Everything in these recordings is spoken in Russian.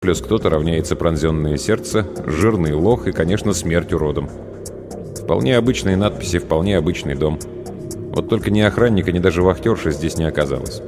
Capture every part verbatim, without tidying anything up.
Плюс кто-то равняется пронзенное сердце, жирный лох и, конечно, смерть уродом. Вполне обычные надписи, вполне обычный дом. Вот только ни охранника, ни даже вахтерши здесь не оказалось.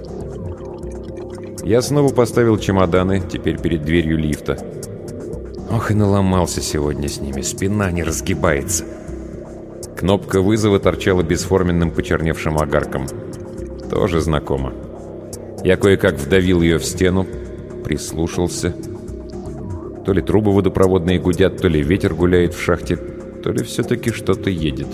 Я снова поставил чемоданы, теперь перед дверью лифта. Ох, и наломался сегодня с ними, спина не разгибается. Кнопка вызова торчала бесформенным почерневшим огарком. Тоже знакомо. Я кое-как вдавил ее в стену, прислушался. То ли трубы водопроводные гудят, то ли ветер гуляет в шахте, то ли все-таки что-то едет.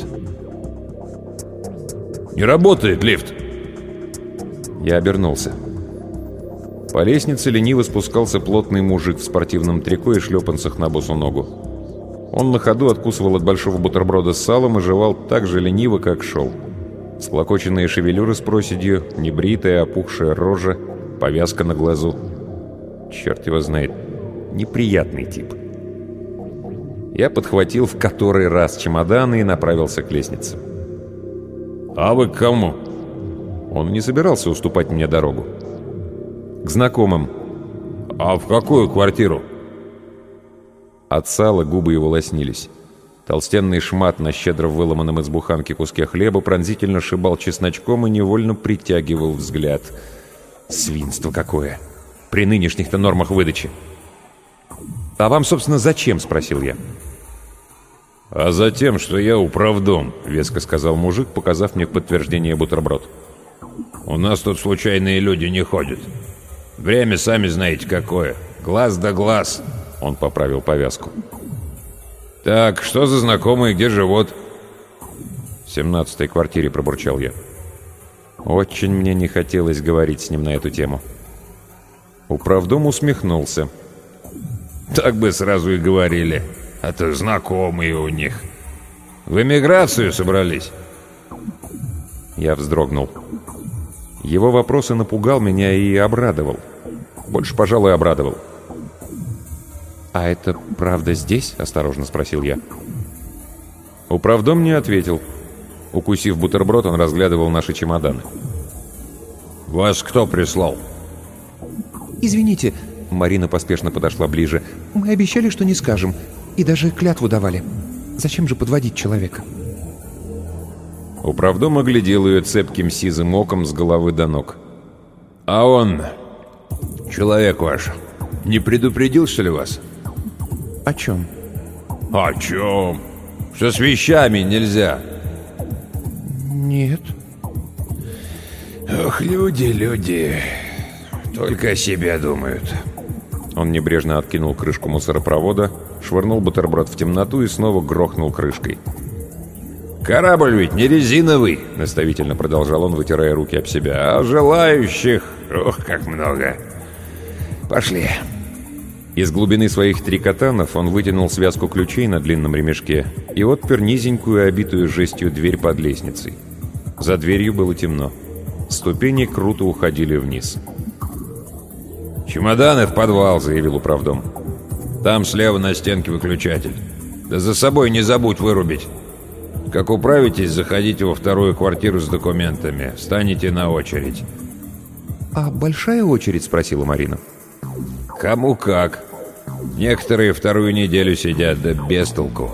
«Не работает лифт!» Я обернулся. По лестнице лениво спускался плотный мужик в спортивном трико и шлепанцах на босу ногу. Он на ходу откусывал от большого бутерброда с салом и жевал так же лениво, как шел. Склокоченные шевелюры с проседью, небритая, опухшая рожа, повязка на глазу. Черт его знает, неприятный тип. Я подхватил в который раз чемоданы и направился к лестнице. «А вы к кому?» Он не собирался уступать мне дорогу. «К знакомым». «А в какую квартиру?» От сала губы его лоснились. Толстенный шмат на щедро выломанном из буханки куске хлеба пронзительно шибал чесночком и невольно притягивал взгляд. Свинство какое! При нынешних-то нормах выдачи. «А вам, собственно, зачем?» — спросил я. «А за тем, что я управдом», — веско сказал мужик, показав мне в подтверждение бутерброд. «У нас тут случайные люди не ходят. Время, сами знаете, какое. Глаз да глаз», — он поправил повязку. «Так, что за знакомые, где живут?» «В семнадцатой квартире», — пробурчал я. Очень мне не хотелось говорить с ним на эту тему. Управдом усмехнулся. «Так бы сразу и говорили, а то знакомые у них. В эмиграцию собрались?» Я вздрогнул. Его вопрос и напугал меня, и обрадовал. Больше, пожалуй, обрадовал. «А это правда здесь?» — осторожно спросил я. Управдом не ответил. Укусив бутерброд, он разглядывал наши чемоданы. «Вас кто прислал?» «Извините», — Марина поспешно подошла ближе. «Мы обещали, что не скажем, и даже клятву давали. Зачем же подводить человека?» Управдом оглядел ее цепким сизым оком с головы до ног. «А он, человек ваш, не предупредил, что ли, вас?» «О чем?» «О чем? Что с вещами нельзя?» «Нет». «Ох, люди, люди, только о себе думают». Он небрежно откинул крышку мусоропровода, швырнул бутерброд в темноту и снова грохнул крышкой. «Корабль ведь не резиновый», — наставительно продолжал он, вытирая руки об себя. «А желающих, ох, как много. Пошли». Из глубины своих трикотанов он вытянул связку ключей на длинном ремешке и отпер низенькую, обитую жестью дверь под лестницей. За дверью было темно. Ступени круто уходили вниз. «Чемоданы в подвал», — заявил управдом. «Там слева на стенке выключатель. Да за собой не забудь вырубить. Как управитесь, заходите во вторую квартиру с документами. Встанете на очередь». «А большая очередь?» — спросила Марина. «Кому как. Некоторые вторую неделю сидят, да без толку».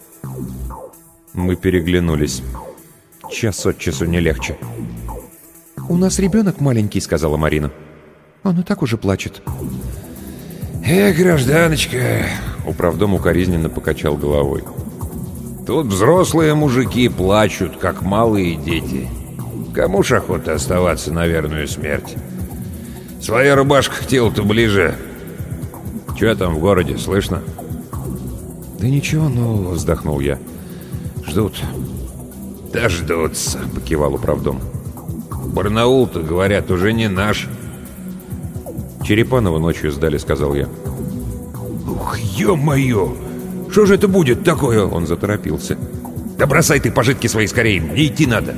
Мы переглянулись. Час от часу не легче. «У нас ребенок маленький», — сказала Марина. «Он и так уже плачет». «Эх, гражданочка!» — управдом укоризненно покачал головой. «Тут взрослые мужики плачут, как малые дети. Кому ж охота оставаться на верную смерть? Своя рубашка к телу-то ближе. Че там в городе, слышно?» «Да ничего, но...» — вздохнул я. «Ждут». «Дождутся», — покивал управдом. «Барнаул-то, говорят, уже не наш». «Черепаново ночью сдали», — сказал я. «Ух, ё-моё! Что же это будет такое?» Он заторопился. «Да бросай ты пожитки свои скорее, мне идти надо».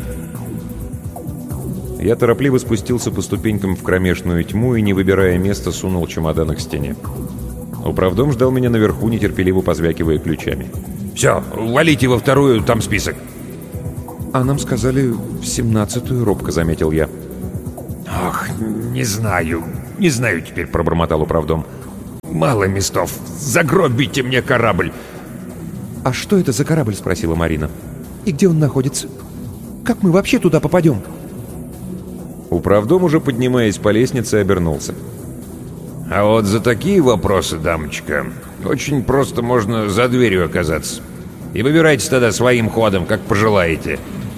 Я торопливо спустился по ступенькам в кромешную тьму и, не выбирая места, сунул чемодан к стене. Управдом ждал меня наверху, нетерпеливо позвякивая ключами. «Все, валите во вторую, там список». «А нам сказали в семнадцатую», — робко заметил я. «Ах, не знаю, не знаю теперь», — пробормотал управдом. мало местов. Загробите мне корабль!» «А что это за корабль?» — спросила Марина. «И где он находится? Как мы вообще туда попадем?» Управдом, уже поднимаясь по лестнице, обернулся. «А вот за такие вопросы, дамочка, очень просто можно за дверью оказаться. И выбирайте тогда своим ходом, как пожелаете».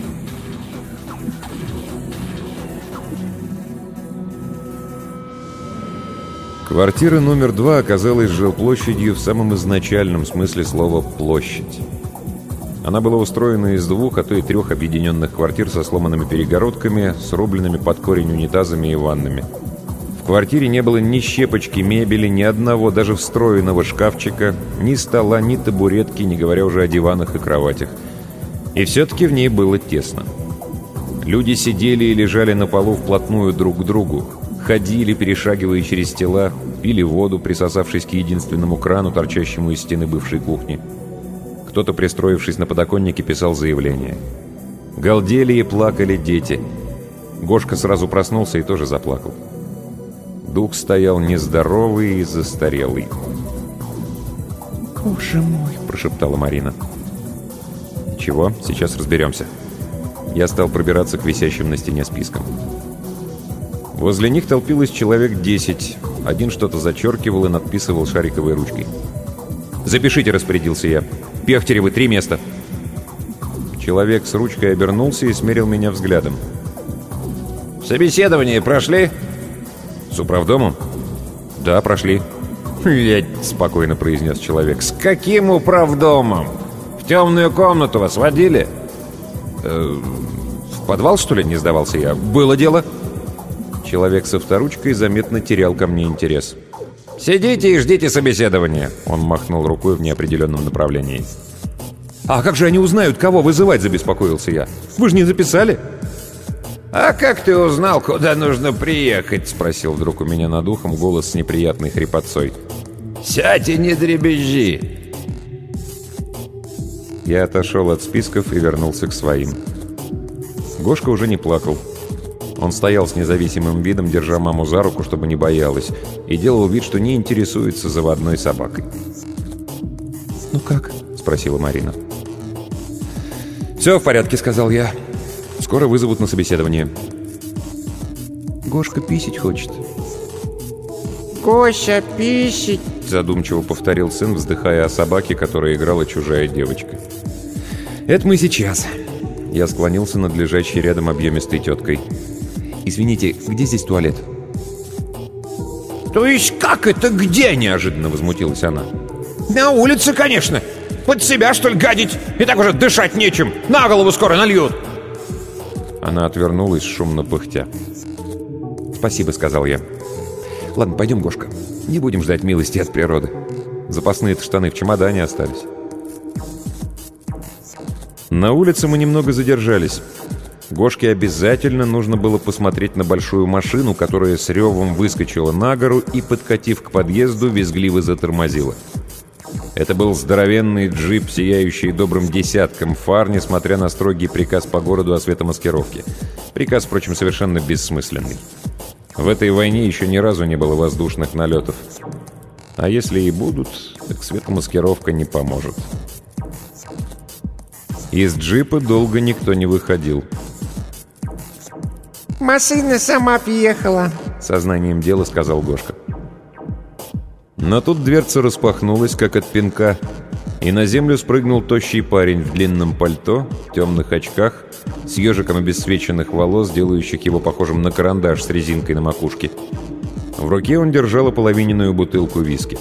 Квартира номер два оказалась жилплощадью в самом изначальном смысле слова «площадь». Она была устроена из двух, а то и трех объединенных квартир со сломанными перегородками, срубленными под корень унитазами и ваннами. В квартире не было ни щепочки мебели, ни одного даже встроенного шкафчика, ни стола, ни табуретки, не говоря уже о диванах и кроватях. И все-таки в ней было тесно. Люди сидели и лежали на полу вплотную друг к другу, ходили, перешагивая через тела, пили воду, присосавшись к единственному крану, торчащему из стены бывшей кухни. Кто-то, пристроившись на подоконнике, писал заявление. Галдели и плакали дети. Гошка сразу проснулся и тоже заплакал. Дух стоял нездоровый и застарелый. «Боже мой!» – прошептала Марина. «Ничего, сейчас разберемся». Я стал пробираться к висящим на стене спискам. Возле них толпилось человек десять. Один что-то зачеркивал и надписывал шариковой ручкой. «Запишите», — распорядился я. «Пехтеревы, три места». Человек с ручкой обернулся и смерил меня взглядом. «Собеседование прошли?» «С управдомом?» «Да, прошли». «Ведь», — спокойно произнес человек, — «с каким управдомом? В темную комнату вас водили?» э, «В подвал, что ли?» — не сдавался я. «Было дело». Человек со вторучкой заметно терял ко мне интерес. «Сидите и ждите собеседования», — он махнул рукой в неопределенном направлении. «А как же они узнают, кого вызывать?» — забеспокоился я. «Вы же не записали?» «А как ты узнал, куда нужно приехать?» — спросил вдруг у меня над ухом голос с неприятной хрипотцой. «Сядь и не дребезжи!» Я отошел от списков и вернулся к своим. Гошка уже не плакал. Он стоял с независимым видом, держа маму за руку, чтобы не боялась, и делал вид, что не интересуется заводной собакой. «Ну как?» — спросила Марина. «Все в порядке», — сказал я. «Скоро вызовут на собеседование». «Гошка писить хочет». «Гоша писить», — задумчиво повторил сын, вздыхая о собаке, которой играла чужая девочка. «Это мы сейчас». Я склонился над лежащей рядом объемистой теткой. «Извините, где здесь туалет?» «То есть как это где?» — неожиданно возмутилась она. «На улице, конечно. Под себя, что ли, гадить? И так уже дышать нечем. На голову скоро нальют». Она отвернулась, шумно пыхтя. «Спасибо», — сказал я. «Ладно, пойдем, Гошка. Не будем ждать милости от природы. Запасные-то штаны в чемодане остались». На улице мы немного задержались. Гошке обязательно нужно было посмотреть на большую машину, которая с ревом выскочила на гору и, подкатив к подъезду, визгливо затормозила. Это был здоровенный джип, сияющий добрым десятком фар, несмотря на строгий приказ по городу о светомаскировке. Приказ, впрочем, совершенно бессмысленный. В этой войне еще ни разу не было воздушных налетов. А если и будут, так светомаскировка не поможет. Из джипа долго никто не выходил. «Машина сама приехала», — сознанием дела сказал Гошка. Но тут дверца распахнулась, как от пинка, и на землю спрыгнул тощий парень в длинном пальто, темных очках, с ежиком обесцвеченных волос, делающих его похожим на карандаш с резинкой на макушке. В руке он держал ополовиненную бутылку виски.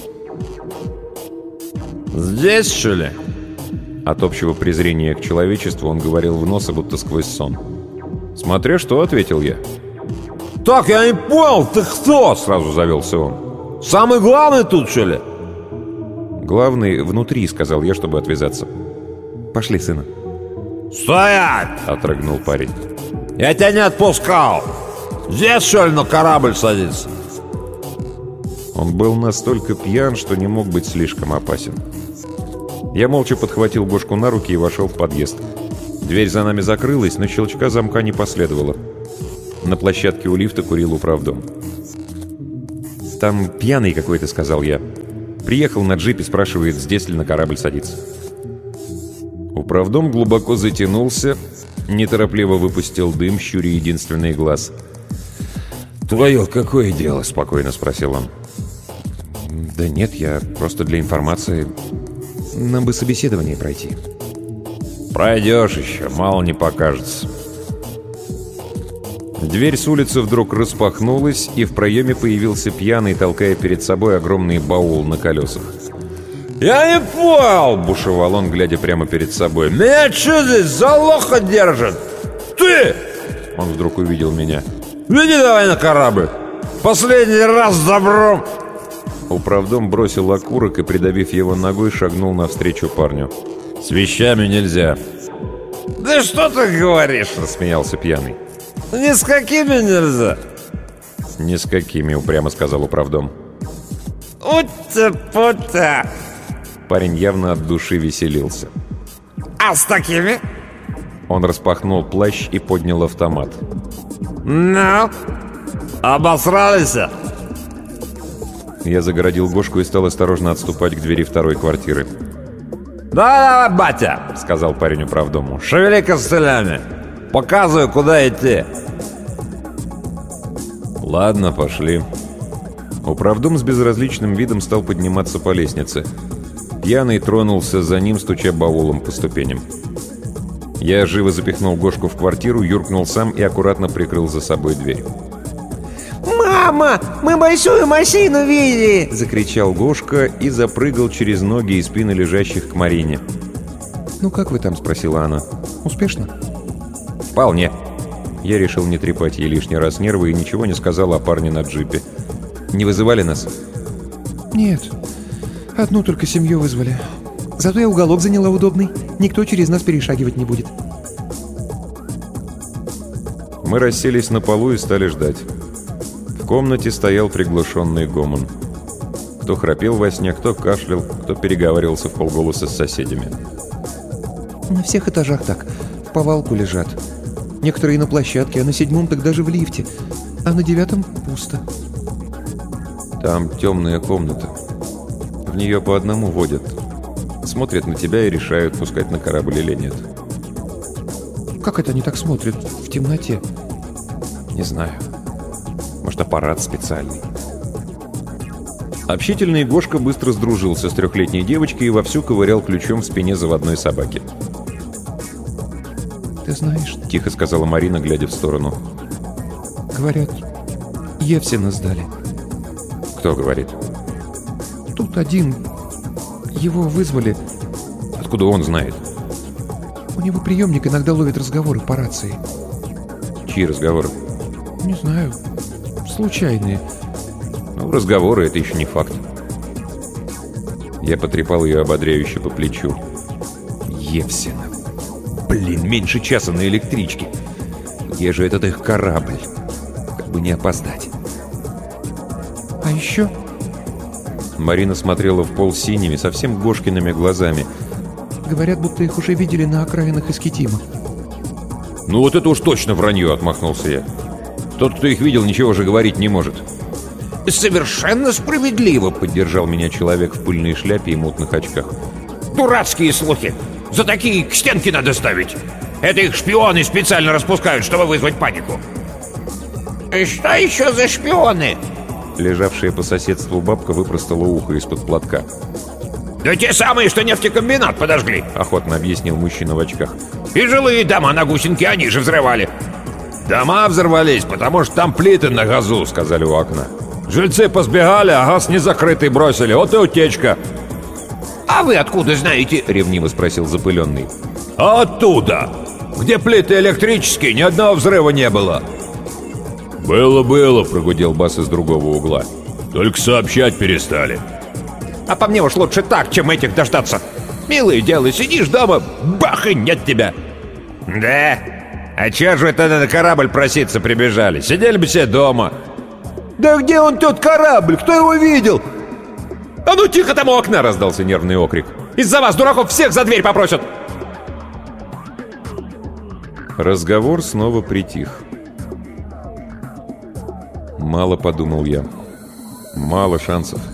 «Здесь, что ли?» От общего презрения к человечеству он говорил в нос, будто сквозь сон. «Смотря что», — ответил я. «Так, я не понял, ты кто?» — сразу завелся он. «Самый главный тут, что ли?» «Главный внутри», — сказал я, чтобы отвязаться. «Пошли, сына». «Стоять!» — отрыгнул парень. «Я тебя не отпускал! Здесь, что ли, на корабль садиться?» Он был настолько пьян, что не мог быть слишком опасен. Я молча подхватил Гошку на руки и вошел в подъезд. Дверь за нами закрылась, но щелчка замка не последовало. На площадке у лифта курил управдом. там пьяный какой-то», — сказал я. «Приехал на джипе, спрашивает, здесь ли на корабль садиться». Управдом глубоко затянулся, неторопливо выпустил дым, щуря единственный глаз. «Твое какое дело?» — спокойно спросил он. «Да нет, я просто для информации. Нам бы собеседование пройти». «Пройдешь еще, мало не покажется». Дверь с улицы вдруг распахнулась, и в проеме появился пьяный, толкая перед собой огромный баул на колесах. «Я не понял!» — бушевал он, глядя прямо перед собой. «Меня что здесь за лоха держат? Ты!» Он вдруг увидел меня. «Веди давай на корабль! Последний раз с добром!» Управдом бросил окурок и, придавив его ногой, шагнул навстречу парню. «С вещами нельзя». «Да что ты говоришь?» — рассмеялся пьяный. «Ни с какими нельзя». «Ни с какими», — упрямо сказал управдом. «Утя-путя». Парень явно от души веселился. «А с такими?» Он распахнул плащ и поднял автомат. «Ну?» «Обосрались?» Я загородил Гошку и стал осторожно отступать к двери второй квартиры. «Давай, давай, батя!» — сказал парень управдому. «Шевели костылями! Показывай, куда идти!» «Ладно, пошли». Управдом с безразличным видом стал подниматься по лестнице. Пьяный тронулся за ним, стуча баулом по ступеням. Я живо запихнул Гошку в квартиру, юркнул сам и аккуратно прикрыл за собой дверь. «Мама, мы большую машину видели!» — закричал Гошка и запрыгал через ноги и спины лежащих к Марине. «Ну как вы там?» — спросила она. «Успешно?» «Вполне». Я решил не трепать ей лишний раз нервы и ничего не сказал о парне на джипе. «Не вызывали нас?» «Нет, одну только семью вызвали. Зато я уголок заняла удобный. Никто через нас перешагивать не будет». Мы расселись на полу и стали ждать. В комнате стоял приглушенный гомон. Кто храпел во сне, кто кашлял, кто переговаривался вполголоса с соседями. «На всех этажах так, в повалку лежат. Некоторые на площадке, а на седьмом так даже в лифте. А на девятом пусто». «Там темная комната. В нее по одному водят. Смотрят на тебя и решают, пускать на корабль или нет». «Как это они так смотрят в темноте?» «Не знаю. Может, аппарат специальный». Общительный Гошка быстро сдружился с трехлетней девочкой и вовсю ковырял ключом в спине заводной собаки. «Ты знаешь, — тихо сказала Марина, глядя в сторону. — говорят, Евсена сдали». «Кто говорит?» «Тут один. Его вызвали». «Откуда он знает?» «У него приемник иногда ловит разговоры по рации». «Чьи разговоры?» «Не знаю. Случайные». «Ну, разговоры — это еще не факт». Я потрепал ее ободряюще по плечу. «Евсена. Блин, меньше часа на электричке. Где же этот их корабль? Как бы не опоздать». «А еще?» Марина смотрела в пол синими, совсем Гошкиными глазами. «Говорят, будто их уже видели на окраинах Искитима». «Ну вот это уж точно вранье!» — отмахнулся я. «Тот, кто их видел, ничего же говорить не может». «Совершенно справедливо!» — поддержал меня человек в пыльной шляпе и мутных очках. «Дурацкие слухи! За такие к стенке надо ставить! Это их шпионы специально распускают, чтобы вызвать панику!» «И что еще за шпионы?» Лежавшая по соседству бабка выпростала ухо из-под платка. «Да те самые, что нефтекомбинат подожгли!» — охотно объяснил мужчина в очках. «И жилые дома на Гусенке они же взрывали!» «Дома взорвались, потому что там плиты на газу», — сказали у окна. «Жильцы позбегали, а газ незакрытый бросили. Вот и утечка». «А вы откуда знаете?» — ревниво спросил запыленный. «А оттуда, где плиты электрические, ни одного взрыва не было». «Было-было», — прогудел бас из другого угла. «Только сообщать перестали». «А по мне уж лучше так, чем этих дождаться. Милое дело, сидишь дома, бах, и нет тебя». «Да? А чё же вы тогда на корабль проситься прибежали? Сидели бы все дома». «Да где он, тот корабль? Кто его видел?» «А ну тихо там у окна!» — раздался нервный окрик. «Из-за вас, дураков, всех за дверь попросят!» Разговор снова притих. Мало подумал я. Мало шансов.